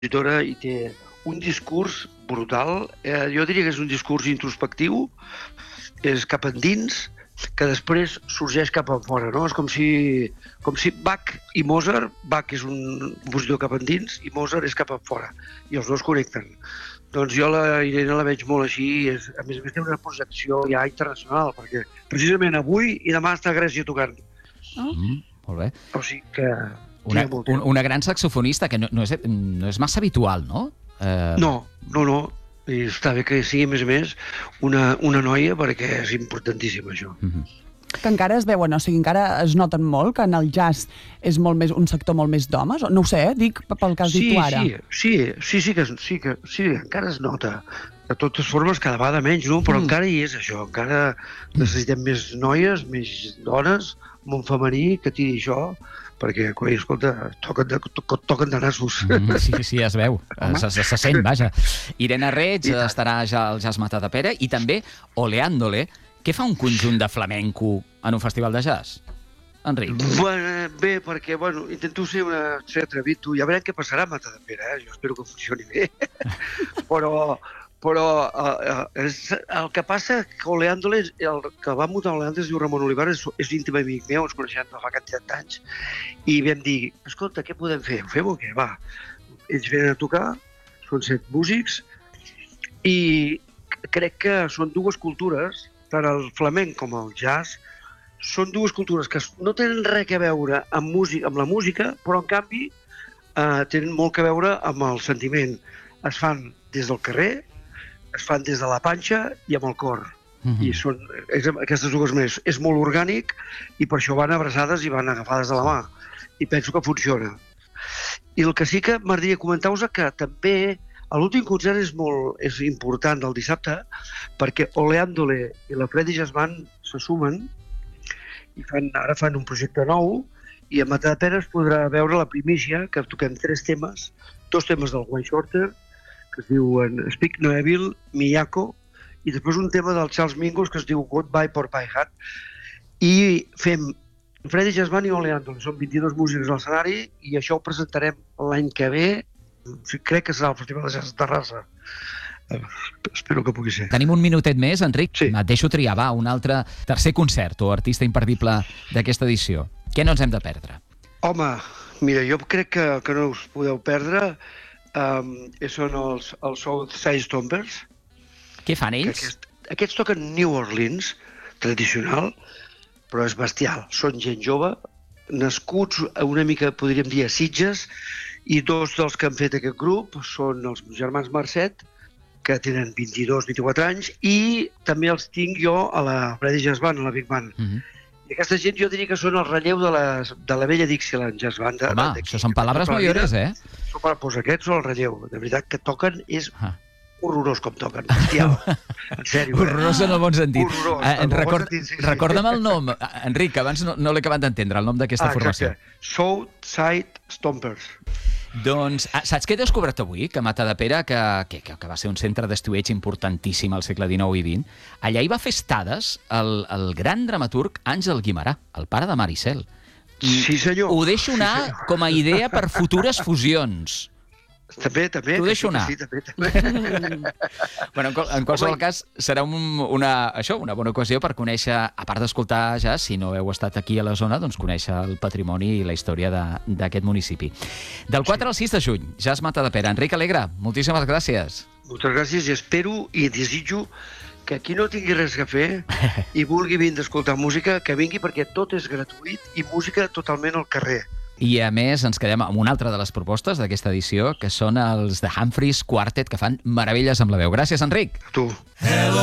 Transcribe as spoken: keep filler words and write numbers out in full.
compositora i té un discurs brutal. Eh, jo diria que és un discurs introspectiu, és cap endins, que després sorgeix cap a fora, no? És com si, com si Bach i Mozart, Bach és un compositor cap endins i Mozart és cap a fora, i els dos connecten. Doncs jo la Irene la veig molt així, és, a més a més té una projecció ja internacional, perquè precisament avui i demà està a Grècia tocant. Oh. Mm, molt bé. O sigui que... Una, un, una gran saxofonista, que no, no, és, no és massa habitual, no? Uh... No, no, no. I està bé que sigui, a més a més, una, una noia, perquè és importantíssim, això. Mm-hmm. Que encara es veuen, o sigui, encara es noten molt que en el jazz és molt més, un sector molt més d'homes? No ho sé, eh? Dic pel que has sí, dit tu ara. Sí, sí, sí, sí, que, sí, que, sí, encara es nota. De totes formes, cada vegada menys, no? Però mm. encara hi és això. Encara necessitem més noies, més dones, món femení, que tiri això, perquè, coi, escolta, toquen de, to, toquen de nassos. Mm, sí, sí, es veu. Se, se, se sent, vaja. Irene Reig estarà ja al Jazz Matadepera i també Oleándole. Què fa un conjunt de flamenco en un festival de jazz? Enric? Bueno, bé, perquè, bueno, intento ser una ser atrevit, tu. Ja veurem què passarà a Matadepera, eh? Jo espero que funcioni bé. però... Però uh, és, el que passa que Oleándole, el que va muntar Oleándole es diu Ramon Olivar, és, és íntim amic meu, ens coneixem de fa quantitat d'anys, i vam dir, escolta, què podem fer? Ho fem o què? Va. Ells venen a tocar, són set músics, i crec que són dues cultures, tant el flamenc com el jazz, són dues cultures que no tenen res a veure amb, música, amb la música, però en canvi eh, tenen molt a veure amb el sentiment. Es fan des del carrer, es fan des de la panxa i amb el cor. Mm-hmm. I són és, aquestes dues maneres. És molt orgànic i per això van abraçades i van agafades de la mà. I penso que funciona. I el que sí que m'agradaria comentar-vos que també l'últim concert és molt és important del dissabte, perquè Oleándole i la Freddy Jazz Band se sumen i fan, ara fan un projecte nou, i a Matadepera es podrà veure la primícia, que toquem tres temes, dos temes del Wayne Shorter, que es diuen Speak No Evil, Miyako, i després un tema del Charles Mingus que es diu Goodbye Porcupine Hat. I fem Freddy Jazz Band i Oleándole, són vint-i-dos músics a l'escenari, i això ho presentarem l'any que ve, crec que serà el Festival de Jazz de Terrassa. Espero que pugui ser. Tenim un minutet més, Enric. Sí. Et deixo triar, va, un altre tercer concert o artista imperdible d'aquesta edició. Què no ens hem de perdre? Home, mira, jo crec que, que no us podeu perdre. Um, són els, els Southside Stompers. Què fan ells? Aquest, aquests toquen New Orleans, tradicional, però és bestial. Són gent jove, nascuts una mica, podríem dir, a Sitges, i dos dels que han fet aquest grup són els germans Marcet, que tenen vint-i-dos vint-i-quatre anys, i també els tinc jo a la Freddy Jazz Band, a la Big Band. Mm-hmm. I aquesta gent jo diria que són el relleu de la, de la vella Dixieland Jazz Band. Home, això són paraules mayores, eh? Doncs aquests són el relleu. De veritat que toquen és ah. horrorós com toquen. Bestial. En sèrio. Horrorós eh? en el bon sentit. Horrorós. Eh, en record, sentit sí, sí. Recorda'm el nom, Enric, que abans no, no l'he acabat d'entendre, el nom d'aquesta ah, formació. Southside Stompers. Doncs, saps què he descobert avui? Que Matadepera, que, que, que va ser un centre d'estiueig importantíssim al segle dinou i vint, allà hi va fer estades el, el gran dramaturg Àngel Guimerà, el pare de Maricel. I sí, senyor. Ho deixo anar sí, com a idea per futures fusions. També, també. T'ho deixo anar. Sí, també, també. Bueno, en, qual, en qualsevol cas, serà un, una, això, una bona ocasió per conèixer, a part d'escoltar ja, si no heu estat aquí a la zona, doncs conèixer el patrimoni i la història d'aquest municipi. Del quatre sí. al sis de juny, Jazz Matadepera. Enric Alegre, moltíssimes gràcies. Moltes gràcies i espero i desitjo que qui no tingui res a fer i vulgui vindre a escoltar música, que vingui, perquè tot és gratuït i música totalment al carrer. I, a més, ens quedem amb una altra de les propostes d'aquesta edició, que són els The Humphreys Quartet, que fan meravelles amb la veu. Gràcies, Enric. A tu.